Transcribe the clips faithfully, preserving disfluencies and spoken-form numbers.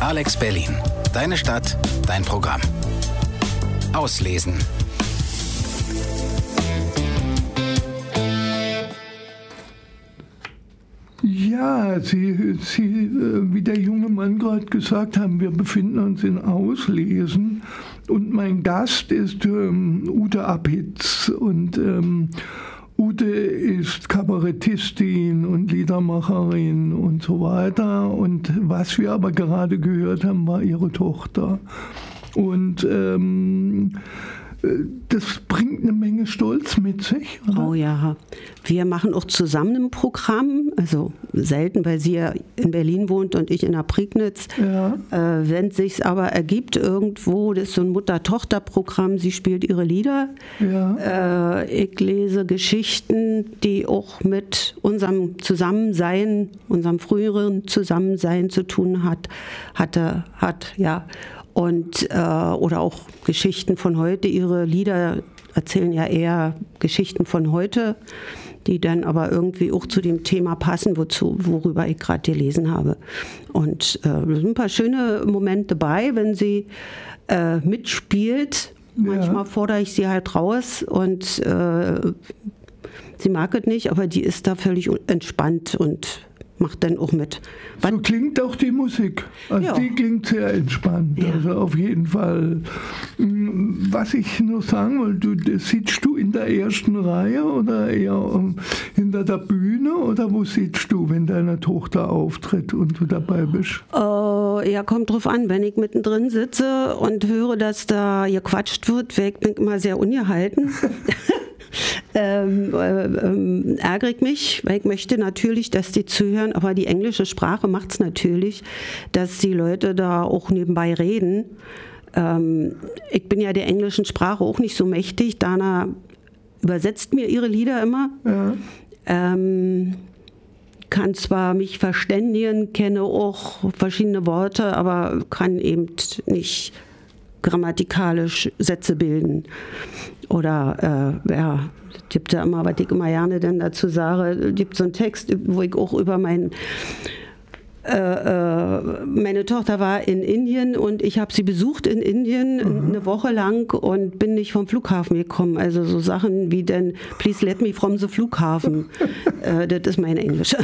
Alex Berlin. Deine Stadt, dein Programm. Auslesen. Ja, Sie, Sie, wie der junge Mann gerade gesagt haben, wir befinden uns in Auslesen und mein Gast ist ähm, Ute Apitz und ähm, Ute ist Kabarettistin und Liedermacherin und so weiter und was wir aber gerade gehört haben, war ihre Tochter und ähm, das bringt eine Menge Stolz mit sich, oder? Oh ja, wir machen auch zusammen ein Programm, also selten, weil sie ja in Berlin wohnt und ich in der Prignitz. Ja. Äh, wenn es sich aber ergibt irgendwo, das ist so ein Mutter-Tochter-Programm, sie spielt ihre Lieder. Ja. Äh, ich lese Geschichten, die auch mit unserem Zusammensein, unserem früheren Zusammensein zu tun hat, hatte, hat, ja. Und, äh, oder auch Geschichten von heute. Ihre Lieder erzählen ja eher Geschichten von heute, die dann aber irgendwie auch zu dem Thema passen, wozu, worüber ich gerade gelesen habe. Und äh, es sind ein paar schöne Momente bei, wenn sie äh, mitspielt. Ja. Manchmal fordere ich sie halt raus und äh, sie mag es nicht, aber die ist da völlig entspannt und macht dann auch mit. So klingt auch die Musik. Also ja. Die klingt sehr entspannt. Ja. Also auf jeden Fall. Was ich noch sagen wollte, du, sitzt du in der ersten Reihe oder eher hinter der Bühne oder wo sitzt du, wenn deine Tochter auftritt und du dabei bist? Uh, ja, kommt drauf an. Wenn ich mittendrin sitze und höre, dass da gequatscht wird, bin ich immer sehr ungehalten. Ähm, äh, ähm, ärgere ich mich, weil ich möchte natürlich, dass die zuhören, aber die englische Sprache macht es natürlich, dass die Leute da auch nebenbei reden. Ähm, ich bin ja der englischen Sprache auch nicht so mächtig. Dana übersetzt mir ihre Lieder immer. Ja. Ähm, kann zwar mich verständigen, kenne auch verschiedene Worte, aber kann eben nicht grammatikalisch Sätze bilden. Oder, äh, ja, es gibt ja immer, was ich immer gerne dann dazu sage, es gibt so einen Text, wo ich auch über mein, äh, äh, meine Tochter war in Indien und ich habe sie besucht in Indien mhm. eine Woche lang und bin nicht vom Flughafen gekommen. Also so Sachen wie dann, please let me from the Flughafen. äh, das ist mein Englisch.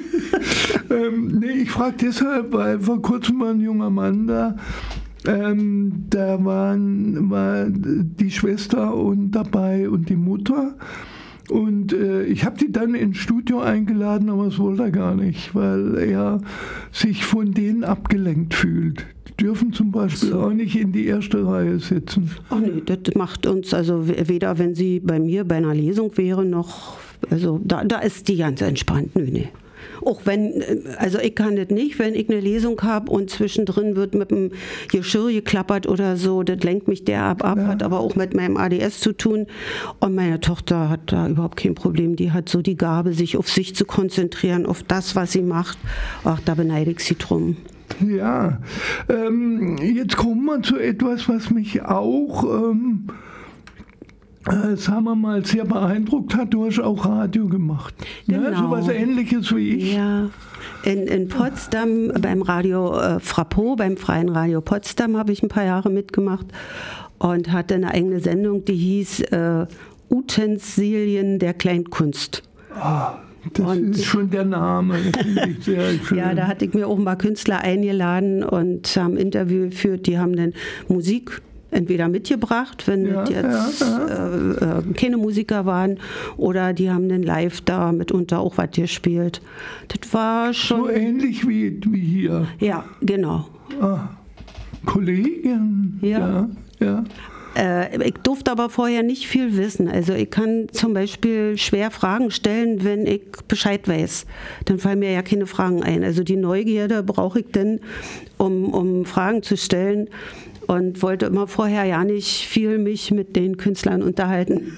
ähm, nee, ich frage deshalb, weil vor kurzem war ein junger Mann da, Ähm, da waren, war die Schwester und dabei und die Mutter und äh, ich habe die dann ins Studio eingeladen, aber das wollte er gar nicht, weil er sich von denen abgelenkt fühlt. Die dürfen zum Beispiel so. auch nicht in die erste Reihe sitzen. Ach nee, das macht uns, also weder wenn sie bei mir bei einer Lesung wäre, noch, also da, da ist die ganz entspannt, nö, nee. Auch wenn, also ich kann das nicht, wenn ich eine Lesung habe und zwischendrin wird mit dem Geschirr geklappert oder so, das lenkt mich derab ab, ja. Hat aber auch mit meinem A D S zu tun. Und meine Tochter hat da überhaupt kein Problem. Die hat so die Gabe, sich auf sich zu konzentrieren, auf das, was sie macht. Ach, da beneide ich sie drum. Ja, ähm, jetzt kommen wir zu etwas, was mich auch... Ähm Äh, sagen wir mal, sehr beeindruckt hat, du hast auch Radio gemacht. Genau. Ne? So was Ähnliches wie ich. Ja, in, in Potsdam beim Radio äh, Frappo, beim Freien Radio Potsdam habe ich ein paar Jahre mitgemacht und hatte eine eigene Sendung, die hieß äh, Utensilien der Kleinkunst. Ah, das und, ist schon der Name. Das finde ich sehr schön. Ja, da hatte ich mir auch ein paar Künstler eingeladen und haben ein Interview geführt, die haben dann Musik entweder mitgebracht, wenn ja, jetzt ja, ja. Äh, äh, keine Musiker waren, oder die haben dann live da mitunter auch was gespielt. Das war schon... So ähnlich wie, wie hier. Ja, genau. Ah, Kollegen. Ja. ja, ja. Äh, ich durfte aber vorher nicht viel wissen. Also ich kann zum Beispiel schwer Fragen stellen, wenn ich Bescheid weiß. Dann fallen mir ja keine Fragen ein. Also die Neugierde brauche ich dann, um, um Fragen zu stellen. Und wollte immer vorher ja nicht viel mich mit den Künstlern unterhalten.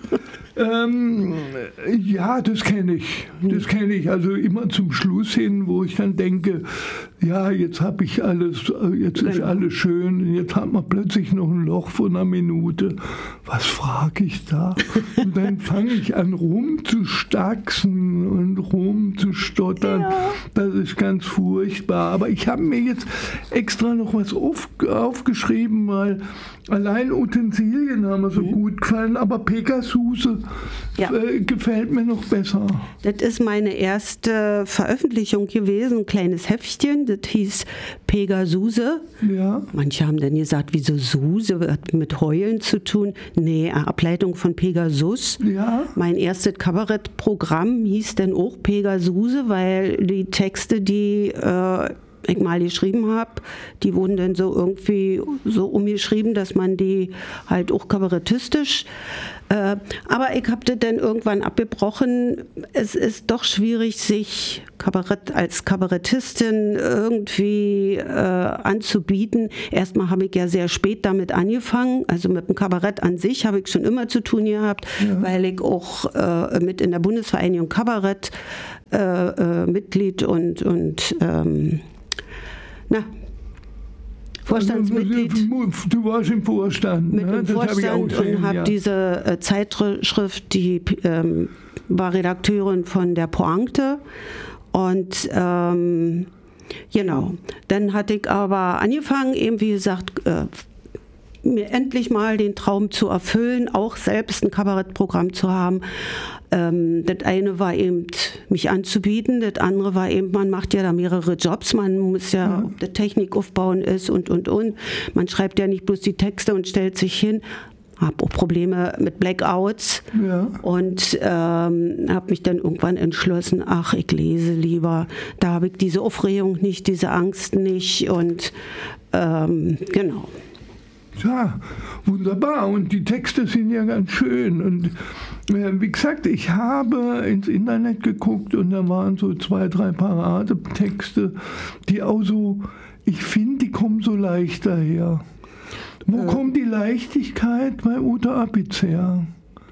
Ähm, ja, das kenne ich. Das kenne ich. Also immer zum Schluss hin, wo ich dann denke, ja, jetzt habe ich alles, jetzt genau. ist alles schön, jetzt hat man plötzlich noch ein Loch von einer Minute. Was frage ich da? Und dann fange ich an rumzustaxen und rumzustottern. Ja. Das ist ganz furchtbar. Aber ich habe mir jetzt extra noch was auf, aufgeschrieben, weil allein Utensilien haben mir so mhm. gut gefallen, aber Pegasuse ja. äh, gefällt mir noch besser. Das ist meine erste Veröffentlichung gewesen, ein kleines Heftchen, das hieß Pegasuse. Ja. Manche haben dann gesagt, wieso Suse, hat mit Heulen zu tun. Nee, Ableitung von Pegasus. Ja. Mein erstes Kabarettprogramm hieß dann auch Pegasuse, weil die Texte, die äh, ich mal geschrieben habe, die wurden dann so irgendwie so umgeschrieben, dass man die halt auch kabarettistisch, äh, aber ich habe das dann irgendwann abgebrochen. Es ist doch schwierig, sich Kabarett als Kabarettistin irgendwie äh, anzubieten. Erstmal habe ich ja sehr spät damit angefangen, also mit dem Kabarett an sich habe ich schon immer zu tun gehabt, ja. weil ich auch äh, mit in der Bundesvereinigung Kabarett äh, äh, Mitglied und, und ähm, Na, Vorstandsmitglied. Du warst im Vorstand. Mit ne? dem Vorstand hab und habe ja. diese äh, Zeitschrift, die ähm, war Redakteurin von der Pointe. Und ähm, genau, dann hatte ich aber angefangen, eben wie gesagt, äh, mir endlich mal den Traum zu erfüllen, auch selbst ein Kabarettprogramm zu haben. Ähm, das eine war eben, mich anzubieten, das andere war eben, man macht ja da mehrere Jobs, man muss ja, ja. ob die Technik aufbauen ist und, und, und. Man schreibt ja nicht bloß die Texte und stellt sich hin. Habe auch Probleme mit Blackouts ja. und ähm, habe mich dann irgendwann entschlossen, ach, ich lese lieber. Da habe ich diese Aufregung nicht, diese Angst nicht und ähm, genau. Ja, wunderbar. Und die Texte sind ja ganz schön. Und äh, wie gesagt, ich habe ins Internet geguckt und da waren so zwei, drei Paradetexte, die auch so, ich finde, die kommen so leicht daher. Wo äh. kommt die Leichtigkeit bei Uta Apitz her?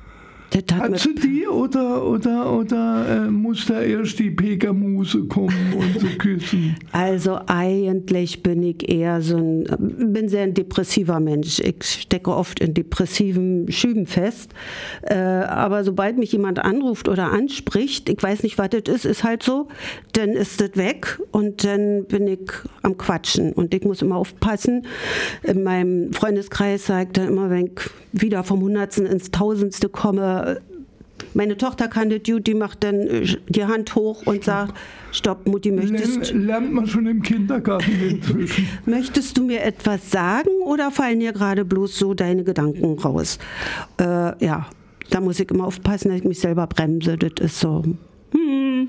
Hat sie die oder, oder, oder äh, muss da erst die Pegamuse kommen und so küssen? Also eigentlich bin ich eher so ein, bin sehr ein depressiver Mensch. Ich stecke oft in depressiven Schüben fest. Äh, aber sobald mich jemand anruft oder anspricht, ich weiß nicht, was das ist, ist halt so, dann ist das weg und dann bin ich am Quatschen. Und ich muss immer aufpassen. In meinem Freundeskreis sagt er immer, wenn ich wieder vom Hundertsten ins Tausendste komme, meine Tochter kann das gut, die macht dann die Hand hoch und sagt, stopp, Mutti, möchtest... Lernt man schon im Kindergarten inzwischen. Möchtest du mir etwas sagen oder fallen dir gerade bloß so deine Gedanken raus? Äh, ja, da muss ich immer aufpassen, dass ich mich selber bremse. Das ist so, hm,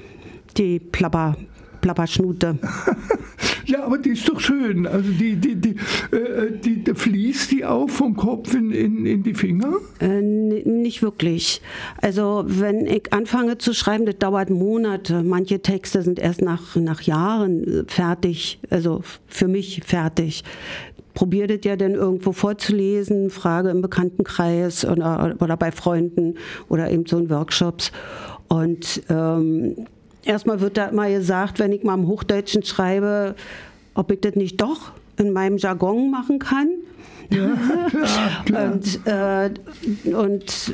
die Plapper... Plapperschnute. Ja, aber die ist doch schön. Also die, die, die, äh, die, die fließt die auch vom Kopf in, in, in die Finger? Äh, n- nicht wirklich. Also wenn ich anfange zu schreiben, das dauert Monate. Manche Texte sind erst nach, nach Jahren fertig, also für mich fertig. Probiere das ja dann irgendwo vorzulesen, Frage im Bekanntenkreis oder, oder bei Freunden oder eben so in Workshops. Und ähm, erstmal wird da immer gesagt, wenn ich mal im Hochdeutschen schreibe, ob ich das nicht doch in meinem Jargon machen kann. Ja, klar, klar. Und, äh, und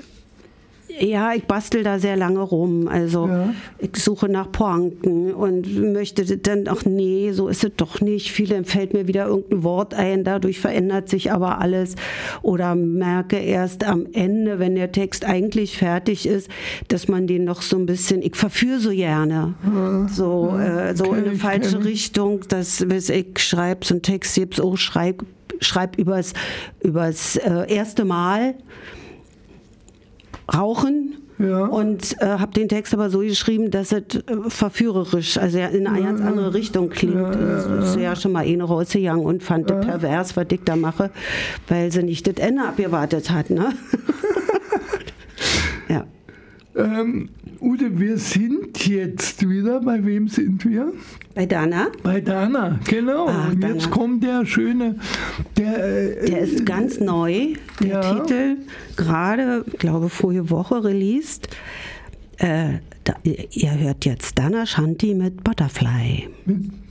ja, ich bastel da sehr lange rum. Also ja. ich suche nach Pointen und möchte dann, ach nee, so ist es doch nicht. Vielen fällt mir wieder irgendein Wort ein, dadurch verändert sich aber alles. Oder merke erst am Ende, wenn der Text eigentlich fertig ist, dass man den noch so ein bisschen, ich verführe so gerne, ja. so, ja, äh, so in eine falsche ich, Richtung, dass ich schreibe so einen Text, jetzt auch schreibe schreib übers, übers äh, erste Mal Rauchen ja. und äh, habe den Text aber so geschrieben, dass es äh, verführerisch, also in eine ja, ganz andere Richtung klingt. Ja, ja, ja. Ist ja schon mal eine rausgegangen und fand ja. das pervers, was ich da mache, weil sie nicht das Ende abgewartet hat. Ne? ja. Ähm, Ute, wir sind jetzt wieder, bei wem sind wir? Bei Dana. Bei Dana, genau. Ah, und Dana. Jetzt kommt der schöne, der... Äh, der ist ganz neu, der ja. Titel, gerade, glaube vorige Woche released. Äh, da, ihr hört jetzt Dana Shanti mit Butterfly. Mit